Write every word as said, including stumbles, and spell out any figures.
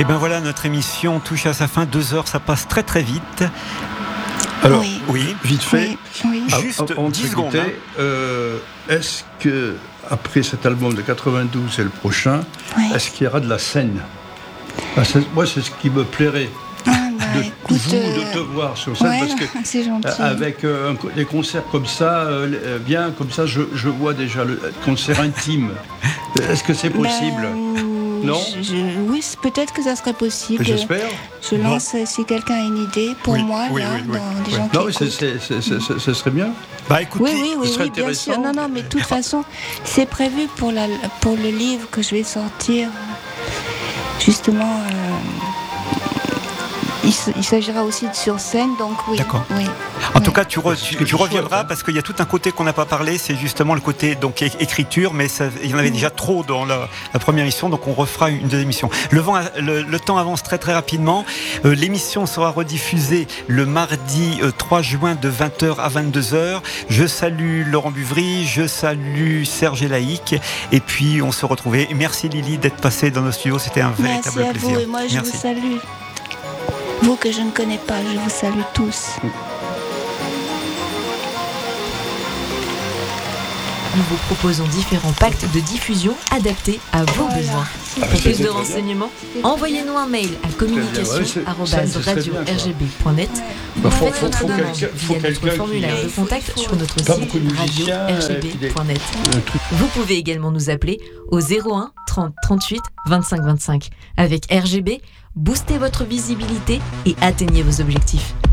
Et ben voilà, notre émission touche à sa fin. Deux heures, ça passe très très vite. Alors, oui, oui. vite fait, oui, oui. Juste avant de dix se secondes. quitter, Hein. Euh, est-ce que après cet album de quatre-vingt-douze et le prochain, Oui. est-ce qu'il y aura de la scène? Ah, c'est, moi, c'est ce qui me plairait. Ah, bah, De écoute, vous, euh, de te voir sur scène, ouais, parce que c'est gentil. euh, avec euh, un co- des concerts comme ça, euh, bien comme ça, je, je vois déjà le concert intime. Est-ce que c'est possible? Ben, Non je, je- Oui, c'est- peut-être que ça serait possible. J'espère. Je lance euh, si quelqu'un a une idée pour Oui, moi, oui, là, oui, oui. dans des Oui. gens qui Non, mais c'est, écoutent. c'est, c'est, c'est, c'est- ce serait bien. Bah écoutez, Oui, oui, oui, ce serait oui, bien intéressant. sûr. Non, non, mais de toute façon, c'est prévu pour, la, pour le livre que je vais sortir. Justement, euh, il, s- il s'agira aussi de sur scène, donc oui. D'accord. Oui. En Oui. tout cas, tu, re- tu, ce que tu je reviendras souhaite, hein. parce qu'il y a tout un côté qu'on n'a pas parlé, c'est justement le côté donc é- écriture, mais ça, il y en avait déjà trop dans la, la première émission, donc on refera une deuxième émission. Le, vent a- le, le temps avance très très rapidement. Euh, l'émission sera rediffusée le mardi euh, trois juin de vingt heures à vingt-deux heures. Je salue Laurent Buvry, je salue Serge Laïc, et puis on se retrouvait. Merci Lily d'être passée dans nos studios, c'était un Merci véritable à plaisir. vous et moi je Merci. vous salue. Vous que je ne connais pas, je vous salue tous. Nous vous proposons différents pactes de diffusion adaptés à vos Voilà. besoins. Ah, Pour ça, plus c'est de très renseignements, bien. envoyez-nous un mail à communication arobase radio r g b point net Bah, ou faut- faites faut- votre faut demande quelqu'un- faut via quelqu'un notre qui- formulaire de Il faut- contact il faut- sur notre Pas site beaucoup de musiciens, radio r g et puis des- b point net. Un truc. Vous pouvez également nous appeler au zéro un trente trente-huit vingt-cinq vingt-cinq. Avec R G B, boostez votre visibilité et atteignez vos objectifs.